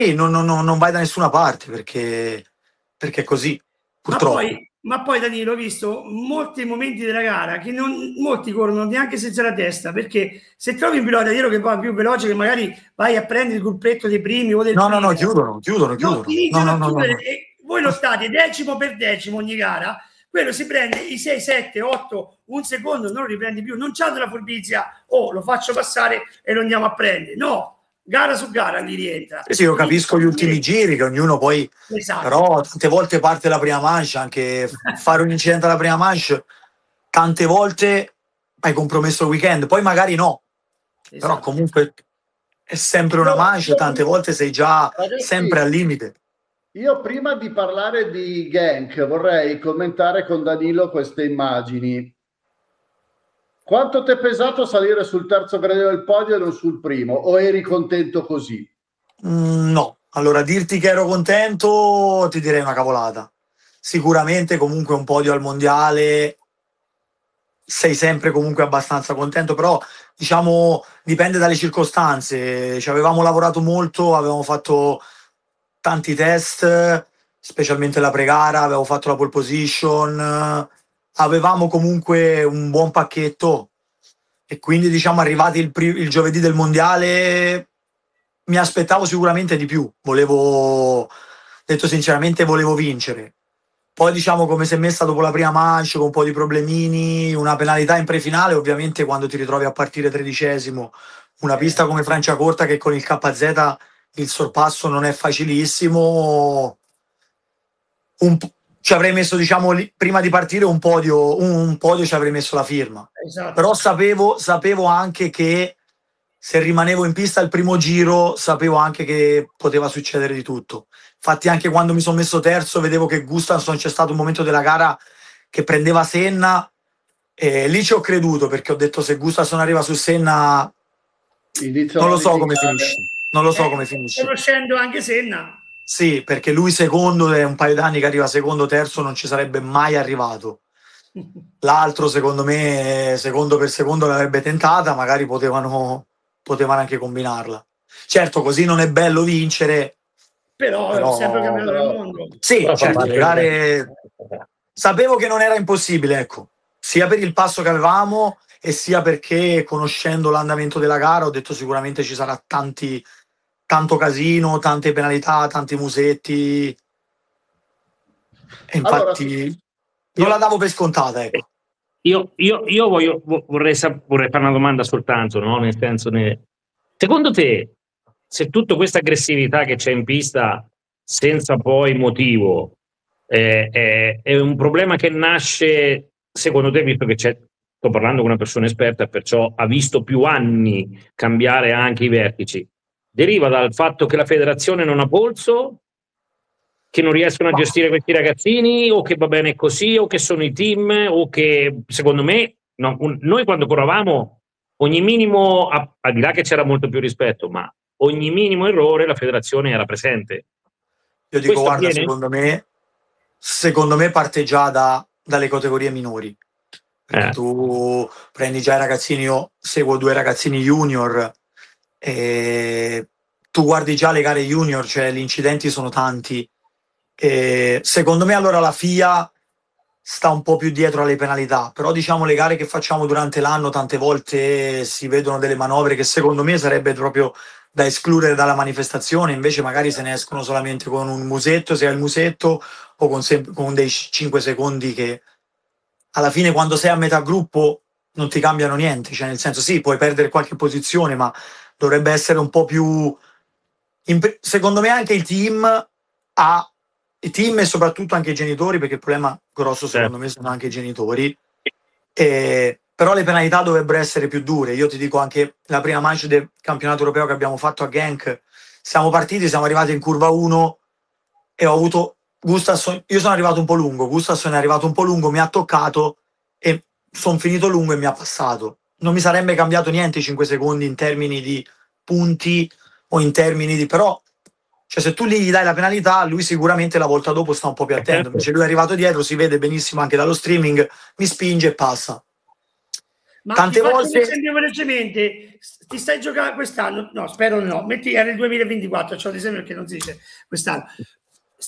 E non vai da nessuna parte perché è così, purtroppo. Ma poi Danilo, ho visto molti momenti della gara che molti corrono neanche senza la testa, perché se trovi un pilota dietro che va più veloce, che magari vai a prendere il gruppetto dei primi o del No, primo, chiudono. no, No, iniziano no, a no, no, chiudere no. e voi lottate decimo per decimo ogni gara, quello si prende i 6, 7, 8, un secondo, non lo riprendi più, non c'ha della furbizia, lo faccio passare e lo andiamo a prendere, no, gara su gara gli rientra. Sì, io capisco gli ultimi giri, che ognuno poi... Esatto. Però tante volte parte la prima manche, anche fare un incidente alla prima manche, tante volte hai compromesso il weekend, poi magari no, però comunque è sempre una manche, tante volte sei già sempre al limite. Io prima di parlare di Genk vorrei commentare con Danilo queste immagini. Quanto ti è pesato salire sul terzo gradino del podio e non sul primo? O eri contento così? No, allora dirti che ero contento ti direi una cavolata. Sicuramente comunque un podio al mondiale sei sempre comunque abbastanza contento, però diciamo dipende dalle circostanze. Ci avevamo lavorato molto, avevamo fatto tanti test, specialmente la pre-gara, avevo fatto la pole position, avevamo comunque un buon pacchetto e quindi diciamo arrivati il giovedì del mondiale mi aspettavo sicuramente di più, detto sinceramente volevo vincere. Poi diciamo come si è messa dopo la prima manche con un po' di problemini, una penalità in prefinale, ovviamente quando ti ritrovi a partire 13esimo, una pista come Franciacorta che con il KZ il sorpasso non è facilissimo, ci avrei messo, diciamo, prima di partire un podio ci avrei messo la firma. Esatto. Però sapevo anche che se rimanevo in pista il primo giro, sapevo anche che poteva succedere di tutto. Infatti anche quando mi sono messo terzo vedevo che Gustafsson, c'è stato un momento della gara che prendeva Senna e lì ci ho creduto, perché ho detto se Gustafsson arriva su Senna non lo so come finisce. Non lo so come finisce. Conoscendo anche Senna. Sì, perché lui secondo, è un paio d'anni che arriva secondo, terzo, non ci sarebbe mai arrivato. L'altro secondo me, secondo per secondo l'avrebbe tentata, magari potevano anche combinarla. Certo, così non è bello vincere, però è sempre cambiato del mondo. Sì, certo, le gare sapevo che non era impossibile, ecco, sia per il passo che avevamo e sia perché conoscendo l'andamento della gara ho detto sicuramente ci sarà tanto casino, tante penalità, tanti musetti e infatti non la davo per scontata, ecco. Io vorrei fare una domanda soltanto, no? Nel senso, secondo te, se tutta questa aggressività che c'è in pista senza poi motivo è un problema che nasce, secondo te, visto che sto parlando con una persona esperta, perciò ha visto più anni cambiare anche i vertici, deriva dal fatto che la federazione non ha polso, che non riescono a gestire questi ragazzini, o che va bene così, o che sono i team, o che secondo me noi quando corravamo ogni minimo, al di là che c'era molto più rispetto, ma ogni minimo errore la federazione era presente. Io dico, guarda, secondo me parte già dalle categorie minori, perché tu prendi già i ragazzini, io seguo 2 ragazzini junior e tu guardi già le gare junior, cioè gli incidenti sono tanti. E secondo me allora la FIA sta un po' più dietro alle penalità, però diciamo le gare che facciamo durante l'anno tante volte si vedono delle manovre che secondo me sarebbe proprio da escludere dalla manifestazione, invece magari se ne escono solamente con un musetto, se hai il musetto, o con dei 5 secondi che alla fine quando sei a metà gruppo non ti cambiano niente, cioè nel senso sì, puoi perdere qualche posizione, ma dovrebbe essere un po' più... Secondo me anche il team e soprattutto anche i genitori, perché il problema grosso secondo me sono anche i genitori, però le penalità dovrebbero essere più dure. Io ti dico anche la prima manche del campionato europeo che abbiamo fatto a Genk, siamo arrivati in curva 1 e ho avuto Gustafsson, io sono arrivato un po' lungo, Gustafsson è arrivato un po' lungo, mi ha toccato e sono finito lungo e mi ha passato. Non mi sarebbe cambiato niente i 5 secondi in termini di punti o in termini di... però cioè se tu gli dai la penalità, lui sicuramente la volta dopo sta un po' più attento, invece lui è arrivato dietro, si vede benissimo anche dallo streaming, mi spinge e passa. Ma tante ti faccio volte... un esempio velocemente, ti stai giocando quest'anno? No, spero no, metti era il 2024, c'ho l'esempio perché non si dice quest'anno.